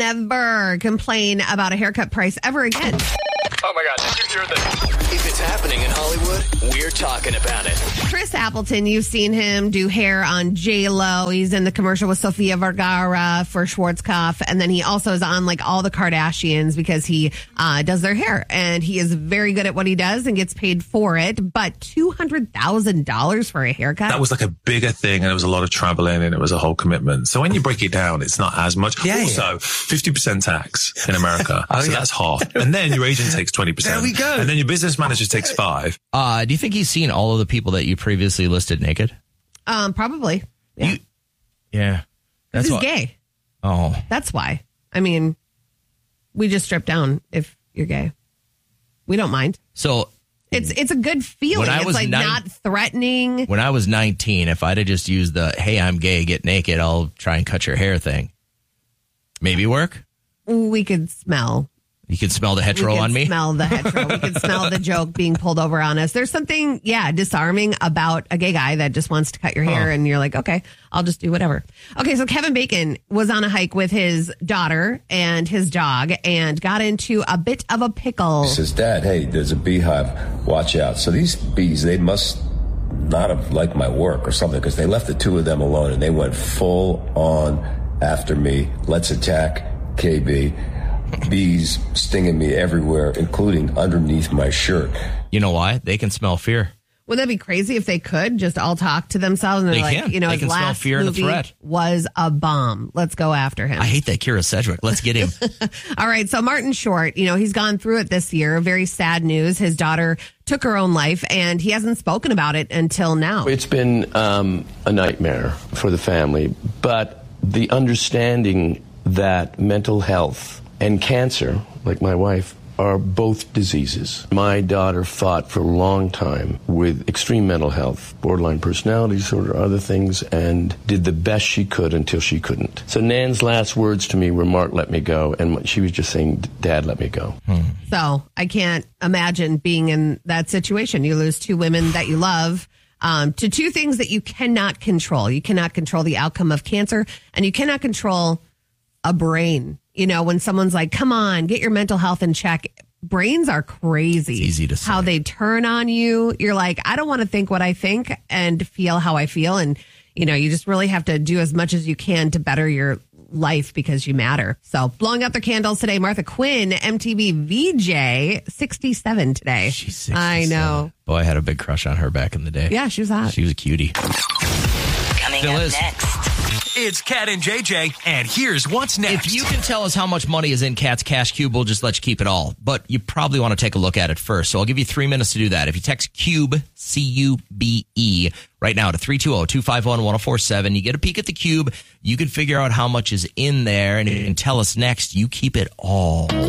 never complain about a haircut price ever again. Oh my God, did you hear this? If it's happening in Hollywood, we're talking about it. Chris Appleton, you've seen him do hair on J-Lo. He's in the commercial with Sofia Vergara for Schwarzkopf. And then he also is on like all the Kardashians because he does their hair. And he is very good at what he does and gets paid for it. But $200,000 for a haircut? That was like a bigger thing, and there was a lot of traveling, and it was a whole commitment. So when you break it down, it's not as much. Also, 50% tax in America. So that's half. And then your agent takes 20%. There we go. And then your business manager takes 5%. Do you think he's seen all of the people that you previously listed naked? Probably. Yeah. Yeah. That's he's gay. Oh. That's why. I mean, we just strip down if you're gay. We don't mind. So it's a good feeling. It's like not threatening. When I was 19, if I'd have just used the, hey, I'm gay, get naked, I'll try and cut your hair thing. Maybe work? We could smell. You could smell the hetero on me? Smell the hetero. We could smell the joke being pulled over on us. There's something, disarming about a gay guy that just wants to cut your hair and you're like, okay, I'll just do whatever. Okay, so Kevin Bacon was on a hike with his daughter and his dog and got into a bit of a pickle. He says, Dad, hey, there's a beehive. Watch out. So these bees, they must not have liked my work or something because they left the two of them alone and they went full on after me. Let's attack KB. Bees stinging me everywhere, including underneath my shirt. You know why? They can smell fear. Would that be crazy if they could just all talk to themselves and they're like, can. You know, they his can last smell fear movie and a threat. Was a bomb. Let's go after him. I hate that Kira Sedgwick. Let's get him. All right. So Martin Short, he's gone through it this year. Very sad news. His daughter took her own life and he hasn't spoken about it until now. It's been a nightmare for the family, but the understanding that mental health and cancer, like my wife, are both diseases. My daughter fought for a long time with extreme mental health, borderline personality disorder, other things, and did the best she could until she couldn't. So Nan's last words to me were, Mark, let me go. And she was just saying, Dad, let me go. So I can't imagine being in that situation. You lose two women that you love. To two things that you cannot control. You cannot control the outcome of cancer, and you cannot control a brain. When someone's like, come on, get your mental health in check. Brains are crazy. It's easy to say. How they turn on you. You're like, I don't want to think what I think and feel how I feel. And, you just really have to do as much as you can to better your life because you matter. So blowing out their candles today, Martha Quinn, MTV VJ, 67 today. She's 67. I know. Boy, I had a big crush on her back in the day. Yeah, she was hot. She was a cutie. Coming Still up is. next. It's Kat and JJ, and here's what's next. If you can tell us how much money is in Kat's Cash Cube, we'll just let you keep it all. But you probably want to take a look at it first. So I'll give you 3 minutes to do that. If you text CUBE, C-U-B-E, right now to 320-251-1047, you get a peek at the cube. You can figure out how much is in there, and you can tell us next. You keep it all.